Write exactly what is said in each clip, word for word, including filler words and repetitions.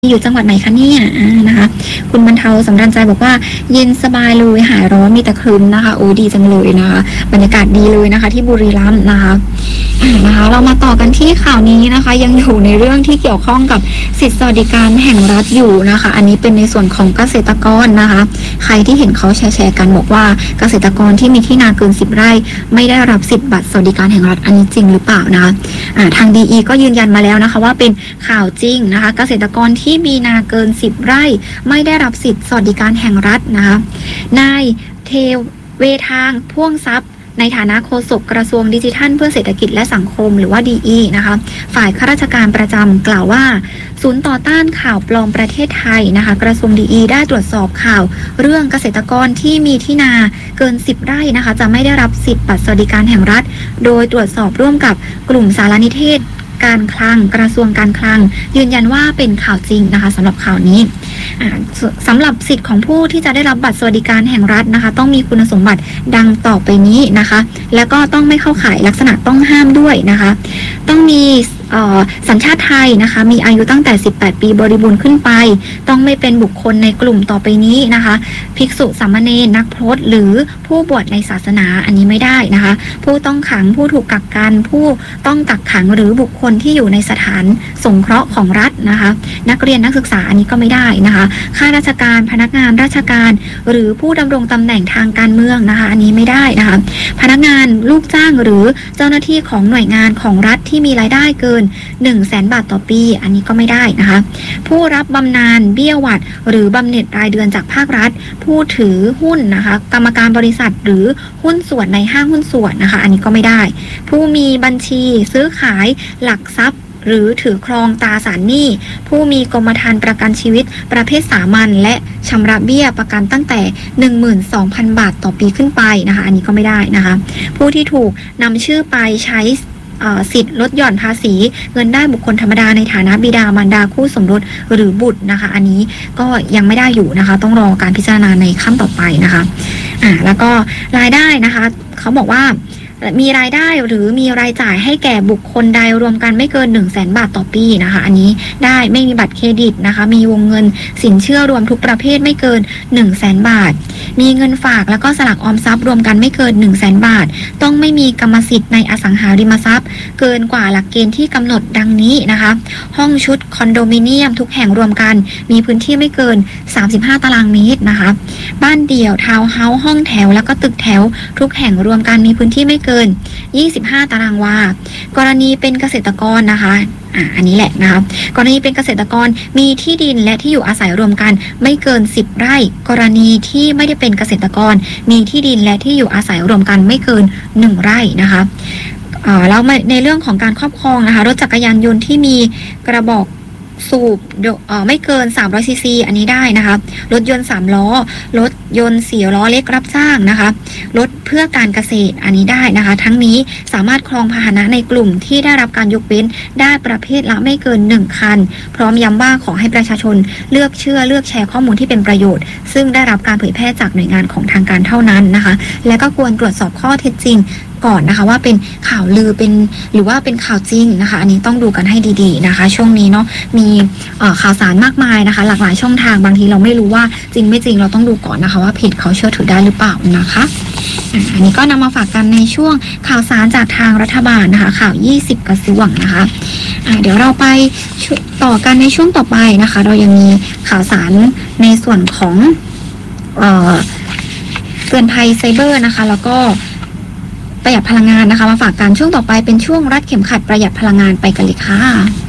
อยู่จังหวัดไหนคะเนี่ยนะคะคุณบรรเทาสำราญใจบอกว่าเย็นสบายเลยหายร้อนมีแต่ครึ้มนะคะโอ้ดีจังเลยนะคะบรรยากาศดีเลยนะคะที่บุรีรัมย์นะคะนะคะเรามาต่อกันที่ข่าวนี้นะคะยังอยู่ในเรื่องที่เกี่ยวข้องกับสิทธิสวัสดิการแห่งรัฐอยู่นะคะอันนี้เป็นในส่วนของเกษตรกรนะคะใครที่เห็นเขาแชร์กันบอกว่าเกษตรกรที่มีที่นาเกินสิบไร่ไม่ได้รับสิทธิบัตรสวัสดิการแห่งรัฐอันนี้จริงหรือเปล่านะคะอ่าทาง ดี อี ก็ยืนยันมาแล้วนะคะว่าเป็นข่าวจริงนะคะเกษตรกรที่มีนาเกินสิบไร่ไม่ได้รับสิทธิสวัสดิการแห่งรัฐนะคะนายเทเวทางพ่วงทรัพย์ในฐานะโฆษกกระทรวงดิจิทัลเพื่อเศรษฐกิจและสังคมหรือว่า ดี อี นะคะฝ่ายข้าราชการประจำกล่าวว่าศูนย์ต่อต้านข่าวปลอมประเทศไทยนะคะกระทรวง ดี อี ได้ตรวจสอบข่าวเรื่องเกษตรกรที่มีที่นาเกินสิบไร่นะคะจะไม่ได้รับสิทธิบัตรสวัสดิการแห่งรัฐโดยตรวจสอบร่วมกับกลุ่มสารนิเทศการคลังกระทรวงการคลังยืนยันว่าเป็นข่าวจริงนะคะสำหรับข่าวนี้สำหรับสิทธิ์ของผู้ที่จะได้รับบัตรสวัสดิการแห่งรัฐนะคะต้องมีคุณสมบัติดังต่อไปนี้นะคะแล้วก็ต้องไม่เข้าข่ายลักษณะต้องห้ามด้วยนะคะต้องมีสัญชาติไทยนะคะมีอายุตั้งแต่สิบแปดปีบริบูรณ์ขึ้นไปต้องไม่เป็นบุคคลในกลุ่มต่อไปนี้นะคะภิกษุสามเณรนักพรตหรือผู้บวชในศาสนาอันนี้ไม่ได้นะคะผู้ต้องขังผู้ถูกกักกันผู้ต้องกักขังหรือบุคคลที่อยู่ในสถานสงเคราะห์ของรัฐนะคะนักเรียนนักศึกษาอันนี้ก็ไม่ได้นะคะข้าราชการพนักงานราชการหรือผู้ดำรงตำแหน่งทางการเมืองนะคะอันนี้ไม่ได้นะคะพนักงานลูกจ้างหรือเจ้าหน้าที่ของหน่วยงานของรัฐที่มีรายได้เกินหนึ่งแสนบาทต่อปีอันนี้ก็ไม่ได้นะคะผู้รับบำนาญเบี้ยหวัดหรือบำเหน็จรายเดือนจากภาครัฐผู้ถือหุ้นนะคะกรรมการบริษัทหรือหุ้นส่วนในห้างหุ้นส่วนนะคะอันนี้ก็ไม่ได้ผู้มีบัญชีซื้อขายหลักทรัพย์หรือถือครองตราสารหนี้ผู้มีกรมธรรม์ประกันชีวิตประเภทสามัญและชำระเบี้ยประกันตั้งแต่ หนึ่งหมื่นสองพัน บาทต่อปีขึ้นไปนะคะอันนี้ก็ไม่ได้นะคะผู้ที่ถูกนำชื่อไปใช้สิทธิ์ลดหย่อนภาษีเงินได้บุคคลธรรมดาในฐานะบิดามารดาคู่สมรสหรือบุตรนะคะอันนี้ก็ยังไม่ได้อยู่นะคะต้องรอการพิจารณาในขั้นต่อไปนะคะอ่าแล้วก็รายได้นะคะเขาบอกว่ามีรายได้หรือมีรายจ่ายให้แก่บุคคลใดรวมกันไม่เกิน หนึ่งแสน บาทต่อปีนะคะอันนี้ได้ไม่มีบัตรเครดิตนะคะมีวงเงินสินเชื่อรวมทุกประเภทไม่เกิน หนึ่งแสน บาทมีเงินฝากแล้วก็สลักออมทรัพย์รวมกันไม่เกิน หนึ่งแสน บาทต้องไม่มีกรรมสิทธิ์ในอสังหาริมทรัพย์เกินกว่าหลักเกณฑ์ที่กำหนดดังนี้นะคะห้องชุดคอนโดมิเนียมทุกแห่งรวมกันมีพื้นที่ไม่เกินสามสิบห้าตารางเมตรนะคะบ้านเดี่ยวทาวน์เฮาส์ห้องแถวแล้วก็ตึกแถวทุกแห่งรวมกันมีพื้นที่ไม่เกินยี่สิบห้าตารางวากรณีเป็นเกษตรกรนะคะอ่าอันนี้แหละนะคะกรณีเป็นเกษตรกรมีที่ดินและที่อยู่อาศัยรวมกันไม่เกินสิบไร่กรณีที่ไม่ได้เป็นเกษตรกรมีที่ดินและที่อยู่อาศัยรวมกันไม่เกินหนึ่งไร่นะคะอ่าแล้วในเรื่องของการครอบครองนะคะรถจักรยานยนต์ที่มีกระบอกสูบเอ่อไม่เกินสามร้อยซีซีอันนี้ได้นะคะรถยนต์สามล้อรถยนต์สี่ล้อเล็กรับจ้างนะคะรถเพื่อการเกษตรอันนี้ได้นะคะทั้งนี้สามารถครองพาหนะในกลุ่มที่ได้รับการยกเว้นได้ประเภทละไม่เกินหนึ่งคันพร้อมย้ำว่าขอให้ประชาชนเลือกเชื่อเลือกแชร์ข้อมูลที่เป็นประโยชน์ซึ่งได้รับการเผยแพร่จากหน่วยงานของทางการเท่านั้นนะคะและก็ควรตรวจสอบข้อเท็จจริงก่อนนะคะว่าเป็นข่าวลือเป็นหรือว่าเป็นข่าวจริงนะคะอันนี้ต้องดูกันให้ดีๆนะคะช่วงนี้เนาะมีข่าวสารมากมายนะคะหลากหลายช่องทางบางทีเราไม่รู้ว่าจริงไม่จริงเราต้องดูก่อนนะคะว่าเพจเขาเชื่อถือได้หรือเปล่านะคะอันนี้ก็นำมาฝากกันในช่วงข่าวสารจากทางรัฐบาลนะคะข่าวยี่สิบกระทรวงนะคะะเดี๋ยวเราไปต่อกันในช่วงต่อไปนะคะเรายังมีข่าวสารในส่วนของเอ่อเตือนภัยไซเบอร์นะคะแล้วก็ประหยัดพลังงานนะคะมาฝากกันช่วงต่อไปเป็นช่วงรัดเข็มขัดประหยัดพลังงานไปกันเลยค่ะ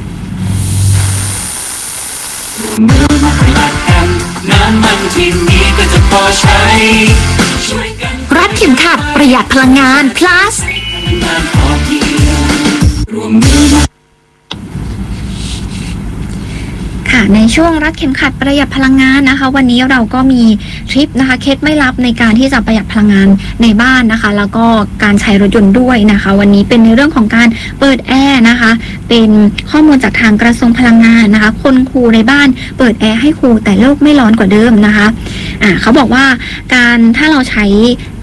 รัดเข็มขัดประหยัดพลังงาน plus ค่ะในช่วงรัดเข็มขัดประหยัดพลังงานนะคะวันนี้เราก็มีทริปนะคะเคล็ดไม่ลับในการที่จะประหยัดพลังงานในบ้านนะคะแล้วก็การใช้รถยนต์ด้วยนะคะวันนี้เป็นในเรื่องของการเปิดแอร์นะคะเป็นข้อมูลจากทางกระทรวงพลังงานนะคะคนครูในบ้านเปิดแอร์ให้ครูแต่โลกไม่ร้อนกว่าเดิมนะคะอ่าเขาบอกว่าการถ้าเราใช้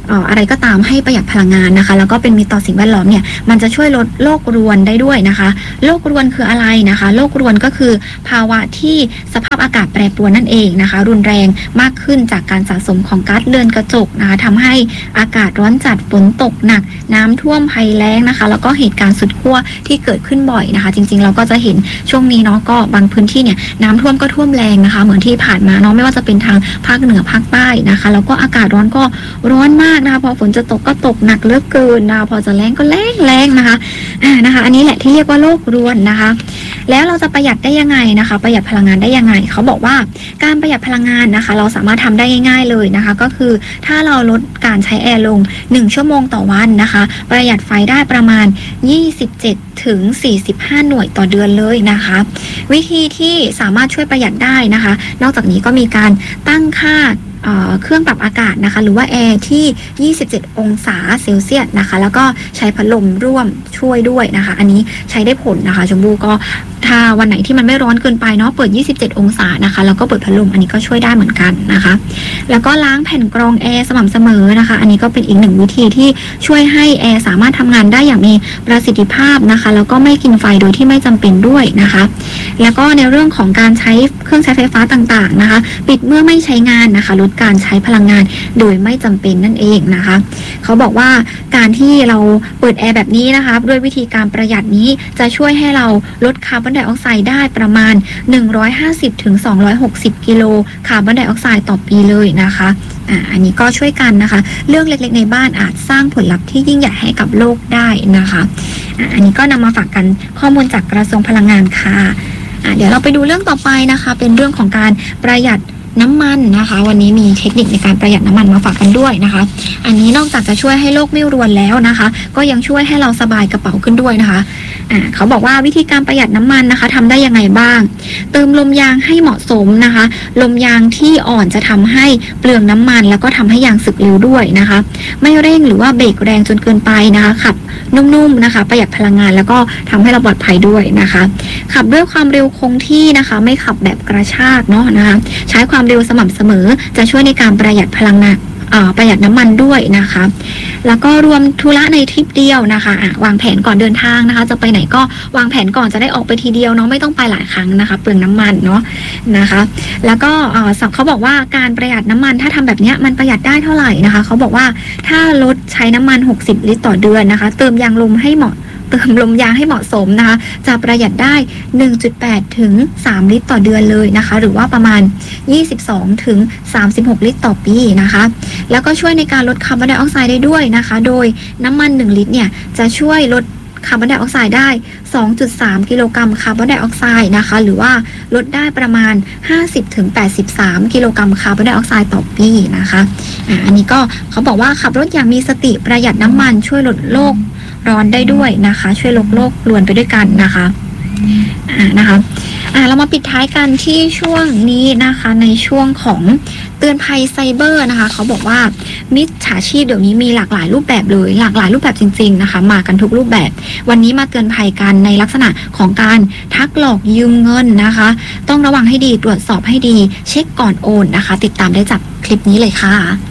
เอ่ออะไรก็ตามให้ประหยัดพลังงานนะคะแล้วก็เป็นมิตรต่อสิ่งแวดล้อมเนี่ยมันจะช่วยลดโลกรวนได้ด้วยนะคะโลกรวนคืออะไรนะคะโลกรวนก็คือภาวะที่สภาพอากาศแปรปรวนนั่นเองนะคะรุนแรงมากขึ้นจากการสะสมของก๊าซเรือนกระจกนะคะทำให้อากาศร้อนจัดฝนตกหนักน้ำท่วมภัยแล้งนะคะแล้วก็เหตุการณ์สุดขั้วที่เกิดขึ้นบ่อยนะคะจริงๆเราก็จะเห็นช่วงนี้เนาะก็บางพื้นที่เนี่ยน้ำท่วมก็ท่วมแรงนะคะเหมือนที่ผ่านมาเนาะไม่ว่าจะเป็นทางภาคเหนือภาคใต้นะคะแล้วก็อากาศร้อนก็ร้อนมากนะคะพอฝนจะตกก็ตกหนักเหลือเกินนะคะพอจะแรงก็แรงแรงนะคะอ่านะคะอันนี้แหละที่เรียกว่าโลกรวนนะคะแล้วเราจะประหยัดได้ยังไงนะคะประหยัดพลังงานได้ยังไงเขาบอกว่าการประหยัดพลังงานนะคะเราสามารถทำได้ง่ายๆเลยนะคะก็คือถ้าเราลดการใช้แอร์ลงหนึ่งชั่วโมงต่อวันนะคะประหยัดไฟได้ประมาณยี่สิบเจ็ดถึงสี่สิบห้าหน่วยต่อเดือนเลยนะคะวิธีที่สามารถช่วยประหยัดได้นะคะนอกจากนี้ก็มีการตั้งค่าเครื่องปรับอากาศนะคะหรือว่าแอร์ที่ยี่สิบเจ็ดองศาเซลเซียสนะคะแล้วก็ใช้พัดลมร่วมช่วยด้วยนะคะอันนี้ใช้ได้ผลนะคะชมพู่ก็ถ้าวันไหนที่มันไม่ร้อนเกินไปเนาะเปิดยี่สิบเจ็ดองศานะคะแล้วก็เปิดพัดลมอันนี้ก็ช่วยได้เหมือนกันนะคะแล้วก็ล้างแผ่นกรองแอร์สม่ำเสมอนะคะอันนี้ก็เป็นอีกหนึ่งวิธีที่ช่วยให้แอร์สามารถทำงานได้อย่างมีประสิทธิภาพนะคะแล้วก็ไม่กินไฟโดยที่ไม่จำเป็นด้วยนะคะแล้วก็ในเรื่องของการใช้เครื่องใช้ไฟฟ้าต่างๆนะคะปิดเมื่อไม่ใช้งานนะคะลดการใช้พลังงานโดยไม่จำเป็นนั่นเองนะคะเขาบอกว่าการที่เราเปิดแอร์แบบนี้นะคะด้วยวิธีการประหยัดนี้จะช่วยให้เราลดคาร์บอนไดออกไซด์ได้ประมาณหนึ่งร้อยห้าสิบถึงสองร้อยหกสิบกิโลคาร์บอนไดออกไซด์ต่อปีเลยนะคะอ่าอันนี้ก็ช่วยกันนะคะเรื่องเล็กๆในบ้านอาจสร้างผลลัพธ์ที่ยิ่งใหญ่ให้กับโลกได้นะคะอ่าอันนี้ก็นำมาฝากกันข้อมูลจากกระทรวงพลังงานค่ะอ่าเดี๋ยวเราไปดูเรื่องต่อไปนะคะเป็นเรื่องของการประหยัดน้ำมันนะคะวันนี้มีเทคนิคในการประหยัดน้ำมันมาฝากกันด้วยนะคะอันนี้นอกจากจะช่วยให้โลกไม่รวนแล้วนะคะก็ยังช่วยให้เราสบายกระเป๋าขึ้นด้วยนะคะอ่าเขาบอกว่าวิธีการประหยัดน้ำมันนะคะทำได้ยังไงบ้างเติมลมยางให้เหมาะสมนะคะลมยางที่อ่อนจะทำให้เปลืองน้ำมันแล้วก็ทำให้ยางสึกเร็วด้วยนะคะไม่เร่งหรือว่าเบรกแรงจนเกินไปนะคะขับนุ่มๆนะคะประหยัดพลังงานแล้วก็ทำให้เราปลอดภัยด้วยนะคะขับด้วยความเร็วคงที่นะคะไม่ขับแบบกระชากเนาะนะคะใช้ความเร็วสม่ำเสมอจะช่วยในการประหยัดพลังงานประหยัดน้ำมันด้วยนะคะแล้วก็รวมธุระในทริปเดียวนะคะะวางแผนก่อนเดินทางนะคะจะไปไหนก็วางแผนก่อนจะได้ออกไปทีเดียวเนาะไม่ต้องไปหลายครั้งนะคะเปลืองน้ำมันเนาะนะคะแล้วก็เขาบอกว่าการประหยัดน้ำมันถ้าทำแบบนี้มันประหยัดได้เท่าไหร่นะคะเขาบอกว่าถ้าลดใช้น้ำมันหกสิบลิตรต่อเดือนนะคะเติมยางลมให้เหมาะเติมลมยางให้เหมาะสมนะคะจะประหยัดได้ หนึ่งจุดแปด ถึง สาม ลิตรต่อเดือนเลยนะคะหรือว่าประมาณ ยี่สิบสอง ถึง สามสิบหก ลิตรต่อปีนะคะแล้วก็ช่วยในการลดคาร์บอนไดออกไซด์ได้ด้วยนะคะโดยน้ำมันหนึ่งลิตรเนี่ยจะช่วยลดคาร์บอนไดออกไซด์ได้ สองจุดสาม กิโลกรัมคาร์บอนไดออกไซด์นะคะหรือว่าลดได้ประมาณ ห้าสิบถึงแปดสิบสาม กิโลกรัมคาร์บอนไดออกไซด์ต่อปีนะคะอ่าอันนี้ก็เขาบอกว่าขับรถอย่างมีสติประหยัดน้ำมันช่วยลดโลกร้อนได้ด้วยนะคะช่วยลดโลกรวนไปด้วยกันนะคะอ่านะคะอ่าเรามาปิดท้ายกันที่ช่วงนี้นะคะในช่วงของเตือนภัยไซเบอร์นะคะเขาบอกว่ามิจฉาชีพเดี๋ยวนี้มีหลากหลายรูปแบบเลยหลากหลายรูปแบบจริงๆนะคะมากันทุกรูปแบบวันนี้มาเตือนภัยกันในลักษณะของการทักหลอกยืมเงินนะคะต้องระวังให้ดีตรวจสอบให้ดีเช็คก่อนโอนนะคะติดตามได้จากคลิปนี้เลยค่ะ